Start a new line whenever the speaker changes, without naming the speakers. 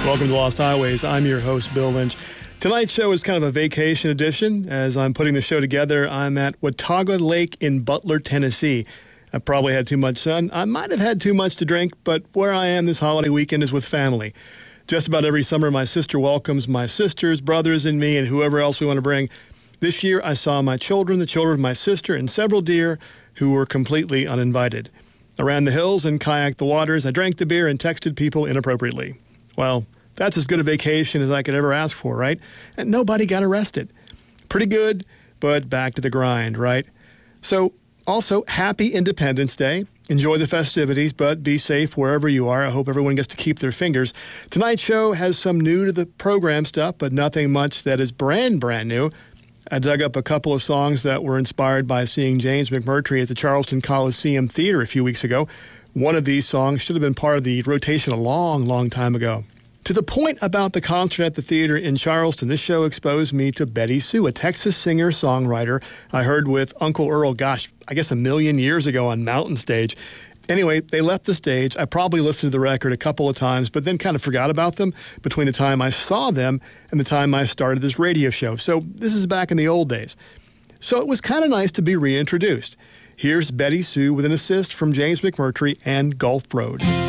Welcome to Lost Highways. I'm your host, Bill Lynch. Tonight's show is kind of a vacation edition. As I'm putting the show together, I'm at Watauga Lake in Butler, Tennessee. I probably had too much sun. I might have had too much to drink, but where I am this holiday weekend is with family. Just about every summer, my sister welcomes my sisters, brothers, and me, and whoever else we want to bring. This year, I saw my children, the children of my sister, and several deer who were completely uninvited. I ran the hills and kayaked the waters. I drank the beer and texted people inappropriately. Well, that's as good a vacation as I could ever ask for, right? And nobody got arrested. Pretty good, but back to the grind, right? So, also, happy Independence Day. Enjoy the festivities, but be safe wherever you are. I hope everyone gets to keep their fingers. Tonight's show has some new to the program stuff, but nothing much that is brand new. I dug up a couple of songs that were inspired by seeing James McMurtry at the Charleston Coliseum Theater a few weeks ago. One of these songs should have been part of the rotation a long time ago. To the point about the concert at the theater in Charleston, this show exposed me to Betty Sue, a Texas singer-songwriter I heard with Uncle Earl, I guess a million years ago on Mountain Stage. Anyway, they left the stage. I probably listened to the record a couple of times, but then kind of forgot about them between the time I saw them and the time I started this radio show. So this is back in the old days. So it was kind of nice to be reintroduced. Here's Betty Sue with an assist from James McMurtry and Gulf Road.